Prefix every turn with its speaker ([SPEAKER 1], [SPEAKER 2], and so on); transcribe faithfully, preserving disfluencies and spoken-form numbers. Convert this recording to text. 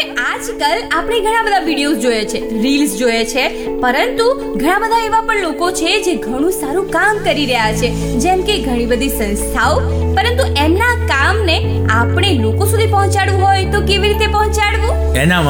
[SPEAKER 1] હવે આજકાલ આપણે ઘણા બધા વિડીયોઝ જોઈએ છે, રીલ્સ જોઈએ છે, પરંતુ ઘણા બધા એવા પણ લોકો છે જે ઘણું સારું કામ કરી રહ્યા છે, જેમ કે ઘણી બધી સંસ્થાઓ. પરંતુ એમના કામને આપણે લોકો સુધી પહોંચાડવું હોય તો કેવી રીતે પહોંચાડવું?
[SPEAKER 2] એના